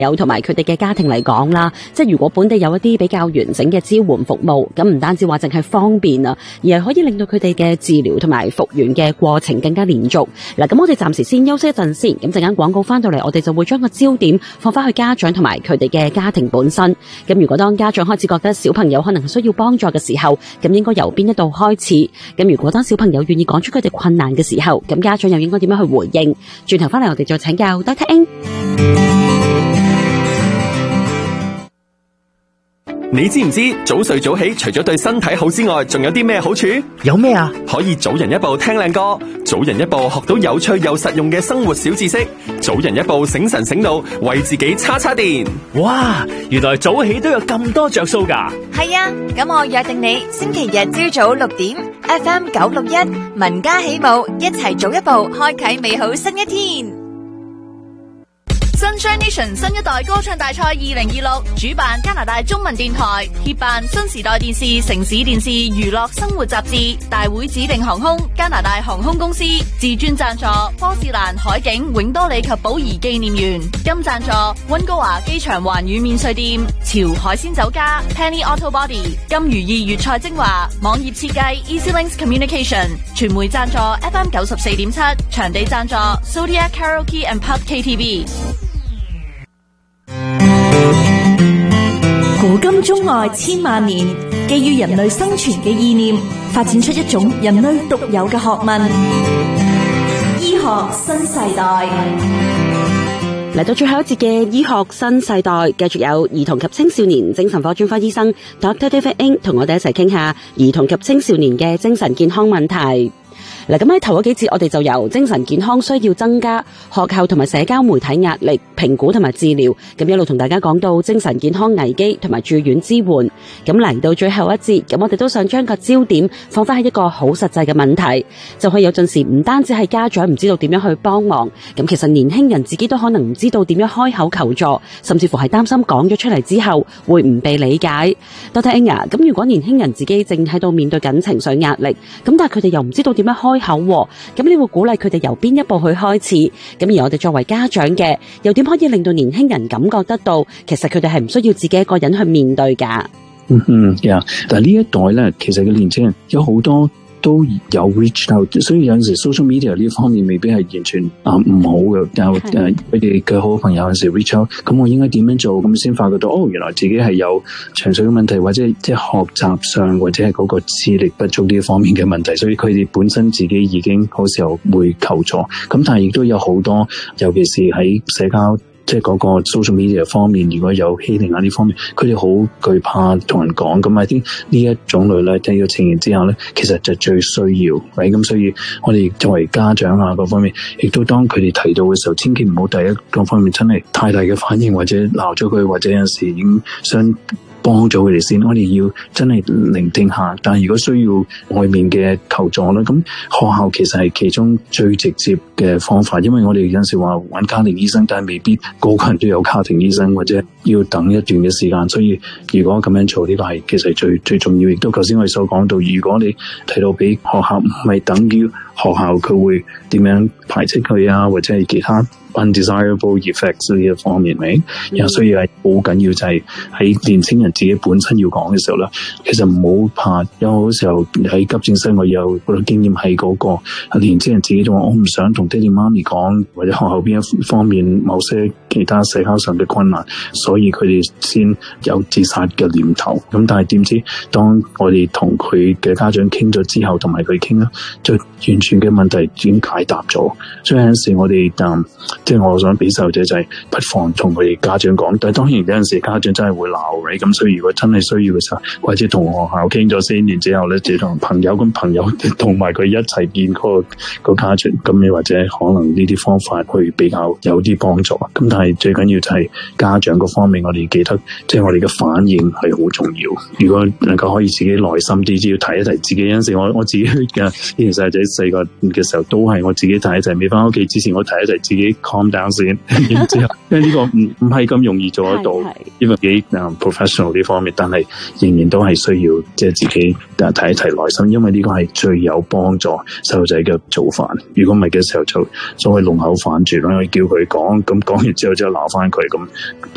友同埋佢哋嘅家庭嚟講啦，即係如果本地有一啲比較完整嘅支援服務，咁唔單止話淨係方便啊，而係可以令到佢哋嘅治療同埋復原嘅過程更加連續。嗱，咁我哋暫時先休息一陣先，咁陣間廣告翻到嚟，我哋就會將個焦點放翻去家長同埋佢哋嘅家庭本身。咁如果當家長開始覺得小朋友可能需要幫助嘅時候，咁應該由邊一度開始？咁如果當小朋友願意講出佢哋困難嘅時候，咁家長又應該點樣去回應？轉頭翻嚟我哋再請教 Dr. Ng。 你知唔知早睡早起除咗對身體好之外，仲有啲咩好處？ 有咩啊？ 可以早人一步聽靚歌，早人一步學到有趣又實用嘅生活小知識，早人一步醒神醒腦，為自己叉電。 哇！原來早起都有咁多着數㗎。 係啊，咁我約定你星期日朝早6點 FM 961民家起舞，一齊早一步開啟美好新一天。Sunshine Nation 新一代歌唱大賽2026主辦加拿大中文電台，協辦新時代電視、城市電視、娛樂生活雜誌，大會指定航空加拿大航空公司，至尊贊助波士蘭海景永多里及寶儀紀念園，金贊助溫哥華機場環宇免稅店、潮海鮮酒家、Penny Auto Body， 金如意粵菜精華，網頁設計 EasyLinks Communication， 傳媒贊助 FM 94.7， 場地贊助 Zodiac Karaoke and Pub KTV。 古今中外千萬年，基於人類生存嘅意念，發展出一種人類獨有嘅學問——醫學新世代。 嚟到最後一節嘅醫學新世代，繼續有兒童及青少年精神科專科醫生 Dr. David Ng 同我哋一齊傾下兒童及青少年嘅精神健康問題。嗱，咁喺頭嗰幾節我哋就由精神健康需要增加、學校同埋社交媒體壓力、評估同埋治療，咁一路同大家講到精神健康危機同埋住院支援。咁嚟到最後一節，咁我哋都想將個焦點放翻喺一個好實際嘅問題，就係有陣時唔單止係家長唔知道點樣去幫忙，咁其實年輕人自己都可能唔知道點樣開口求助，甚至乎係擔心講咗出嚟之後會唔被理解。Dr. Ng 啊，咁如果年輕人自己正喺度面對緊情緒壓力，咁但係佢哋又唔知道點樣開口，咁你會鼓勵佢哋由邊一步去開始？咁而我哋作為家長嘅，又點可以令到年輕人感覺得到，其實佢哋係唔需要自己一個人去面對㗎？ 但係呢一代咧，其實嘅年輕人有好多都有 reach out， 所以有陣時 social media 呢方面未必係完全唔好嘅，但係佢哋嘅好朋友有陣時 reach out， 咁我應該點樣做？咁先發覺到原來自己係有情緒嘅問題，或者即係學習上或者係嗰個智力不足呢方面嘅問題，所以佢哋本身自己已經好時候會求助。咁但係亦都有好多，尤其是喺社交即係嗰個 social media 方面，如果有欺凌啊呢方面，佢哋好懼怕同人講。咁啲呢一種類咧，喺個情形之下咧，其實就最需要。咁所以我哋作為家長啊各方面，亦都當佢哋提到嘅時候，千祈唔好第一個方面真係太大嘅反應，或者鬧咗佢，或者有時已經想幫咗佢哋先，我哋要真係聆聽下。但係如果需要外面嘅求助咧，咁學校其實係其中最直接嘅方法，因為我哋有陣時話揾家庭醫生，但係未必個個人都有家庭醫生，或者要等一段嘅時間。所以如果咁樣做，呢個係其實最重要。亦都頭先我哋所講到，如果你提到俾學校，唔係等於學校佢會點樣排斥佢啊，或者係其他undesirable effects 呢一方面，所以係好緊要，就係喺年輕人自己本身要講嘅時候咧，其實唔好怕。有好多時候喺急症室，我有好多經驗係嗰個年輕人自己就話我唔想同爹哋媽咪講，或者學校邊一方面某些其他社交上嘅困難，所以佢哋先有自殺嘅念頭。咁但係點知當我哋同佢嘅家長傾咗之後，同埋佢傾啦，就完全嘅問題已經解答咗。所以有陣時我哋即係我想俾細路仔就係不妨同佢哋家長講，但係當然有陣時家長真係會鬧你，咁所以如果真係需要嘅時候，或者同學校傾咗先，然之後咧就同朋友同埋佢一齊見個家長，咁又或者可能呢啲方法會比較有啲幫助。咁但係最緊要就係家長嗰方面，我哋記得即係我哋嘅反應係好重要。如果能夠可以自己耐心啲，只要提一提自己。有陣時我自己嘅以前細路仔細個嘅時候，都係我自己提一提，未翻屋企之前我提一提自己 calm down 先，然之後因為呢個唔係咁容易做得到，因為幾professional 呢方面，但係仍然都係需要即係自己提一提耐心，因為呢個係最有幫助細路仔嘅做法。如果唔係嘅時候，就所謂龍口反轉啦，叫佢講，咁講完之後就鬧翻佢咁。